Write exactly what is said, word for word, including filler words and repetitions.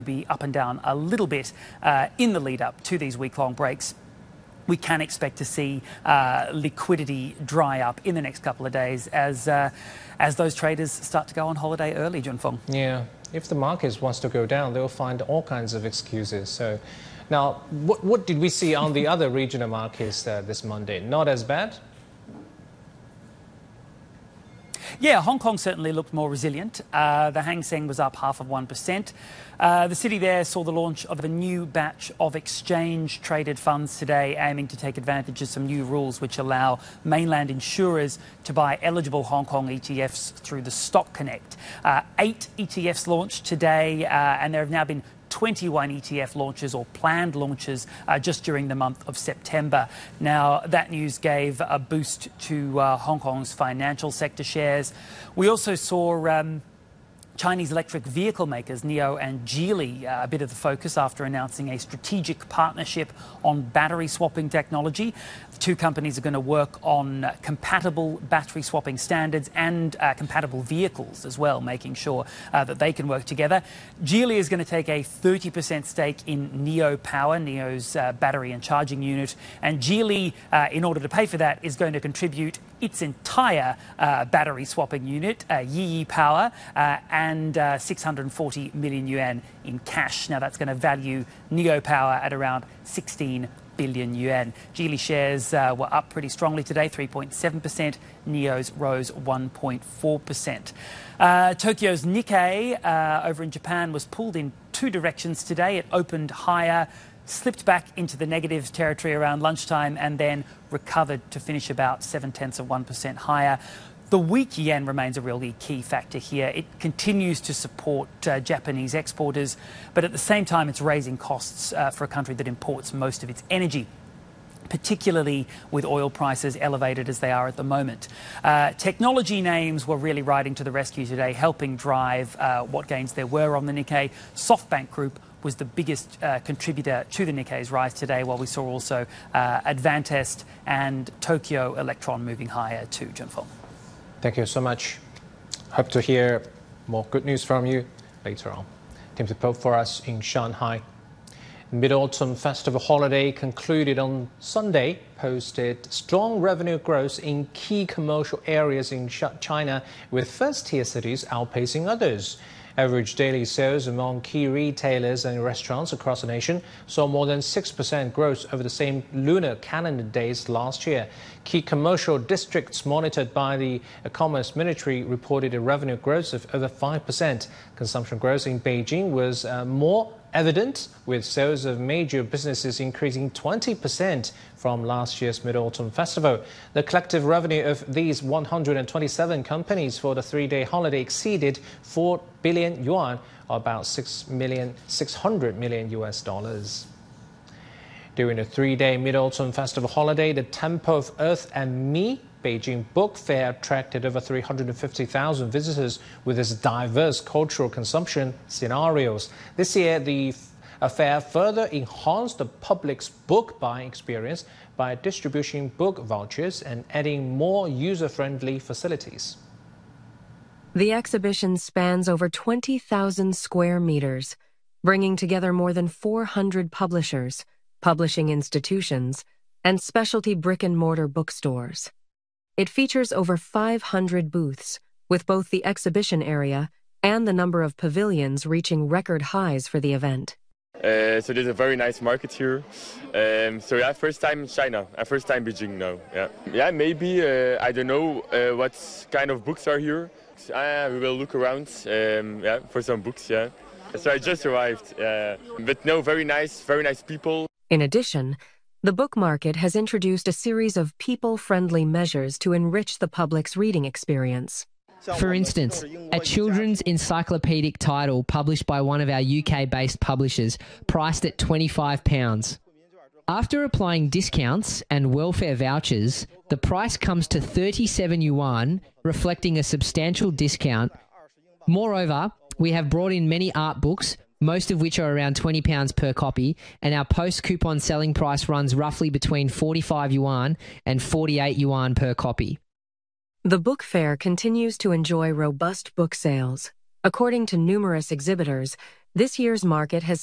be up and down a little bit uh, in the lead up to these week-long breaks. We can expect to see uh, liquidity dry up in the next couple of days as uh, as those traders start to go on holiday early, Junfeng. Yeah, if the markets wants to go down, they'll find all kinds of excuses. So now, what, what did we see on the other regional markets uh, this Monday? Not as bad? Yeah, Hong Kong certainly looked more resilient. Uh, the Hang Seng was up half of one percent. Uh, the city there saw the launch of a new batch of exchange-traded funds today, aiming to take advantage of some new rules which allow mainland insurers to buy eligible Hong Kong E T Fs through the Stock Connect. Uh, eight E T Fs launched today, uh, and there have now been twenty-one E T F launches or planned launches uh, just during the month of September. Now, that news gave a boost to uh, Hong Kong's financial sector shares. We also saw um, Chinese electric vehicle makers NIO and Geely uh, a bit of the focus after announcing a strategic partnership on battery swapping technology. The two companies are going to work on uh, compatible battery swapping standards and uh, compatible vehicles as well, making sure uh, that they can work together. Geely is going to take a thirty percent stake in NIO Power, NIO's uh, battery and charging unit, and Geely, uh, in order to pay for that, is going to contribute its entire uh, battery swapping unit, uh, Yi Power, uh, and uh, six hundred forty million yuan in cash. Now, that's going to value NIO Power at around sixteen billion yuan. Geely shares uh, were up pretty strongly today, three point seven percent. NIO's rose one point four percent. Uh, Tokyo's Nikkei uh, over in Japan was pulled in two directions today. It opened higher, slipped back into the negative territory around lunchtime, and then recovered to finish about seven tenths of one percent higher. The weak yen remains a really key factor here. It continues to support uh, Japanese exporters, but at the same time, it's raising costs uh, for a country that imports most of its energy, particularly with oil prices elevated as they are at the moment. Uh, technology names were really riding to the rescue today, helping drive uh, what gains there were on the Nikkei. SoftBank Group was the biggest uh, contributor to the Nikkei's rise today, while we saw also uh, Advantest and Tokyo Electron moving higher too, Junfeng. Thank you so much. Hope to hear more good news from you later on. Tim report for us in Shanghai. Mid-Autumn Festival holiday concluded on Sunday, posted strong revenue growth in key commercial areas in China, with first-tier cities outpacing others. Average daily sales among key retailers and restaurants across the nation saw more than six percent growth over the same lunar calendar days last year. Key commercial districts monitored by the Commerce Ministry reported a revenue growth of over five percent. Consumption growth in Beijing was uh, more evident, with sales of major businesses increasing twenty percent from last year's Mid-Autumn Festival. The collective revenue of these one hundred twenty-seven companies for the three-day holiday exceeded four billion yuan, or about six million six hundred million U S dollars. During the three-day Mid-Autumn Festival holiday, the Temple of Earth and Me Beijing Book Fair attracted over three hundred fifty thousand visitors with its diverse cultural consumption scenarios. This year, the fair further enhanced the public's book buying experience by distributing book vouchers and adding more user-friendly facilities. The exhibition spans over twenty thousand square meters, bringing together more than four hundred publishers, publishing institutions, and specialty brick-and-mortar bookstores. It features over five hundred booths, with both the exhibition area and the number of pavilions reaching record highs for the event. Uh, so there's a very nice market here. Um, so yeah, first time in China, uh, first time Beijing now. Yeah, yeah, maybe uh, I don't know uh, what kind of books are here. Uh, we will look around. Um, yeah, for some books. Yeah. So I just arrived. Uh, but no, very nice, very nice people. In addition, the book market has introduced a series of people-friendly measures to enrich the public's reading experience. For instance, a children's encyclopedic title published by one of our U K-based publishers, priced at twenty-five pounds. After applying discounts and welfare vouchers, the price comes to thirty-seven yuan, reflecting a substantial discount. Moreover, we have brought in many art books, most of which are around twenty pounds per copy, and our post-coupon selling price runs roughly between forty-five yuan and forty-eight yuan per copy. The book fair continues to enjoy robust book sales. According to numerous exhibitors, This year's market has